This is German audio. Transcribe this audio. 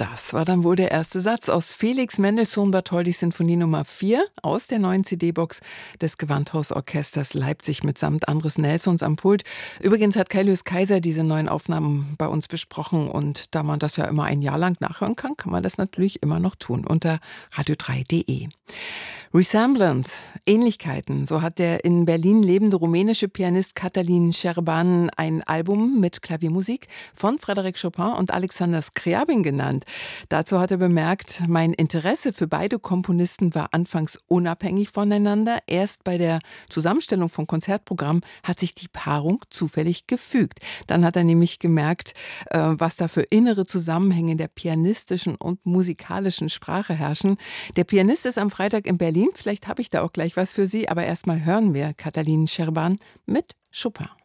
Das war dann wohl der erste Satz aus Felix Mendelssohn-Bartholdys Sinfonie Nummer 4 aus der neuen CD-Box des Gewandhausorchesters Leipzig mitsamt Andres Nelsons am Pult. Übrigens hat Kai-Lys Kaiser diese neuen Aufnahmen bei uns besprochen und da man das ja immer ein Jahr lang nachhören kann, kann man das natürlich immer noch tun unter radio3.de. Resemblance, Ähnlichkeiten, so hat der in Berlin lebende rumänische Pianist Cătălin Șerban ein Album mit Klaviermusik von Frédéric Chopin und Alexander Scriabin genannt. Dazu hat er bemerkt, mein Interesse für beide Komponisten war anfangs unabhängig voneinander. Erst bei der Zusammenstellung vom Konzertprogramm hat sich die Paarung zufällig gefügt. Dann hat er nämlich gemerkt, was da für innere Zusammenhänge der pianistischen und musikalischen Sprache herrschen. Der Pianist ist am Freitag in Berlin. Vielleicht habe ich da auch gleich was für Sie, aber erstmal hören wir Cătălin Șerban mit Chopin.